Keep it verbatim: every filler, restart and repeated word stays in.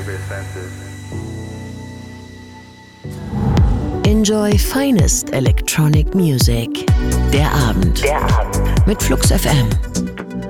Enjoy finest electronic music. Der Abend. Der Abend. Mit Flux F M.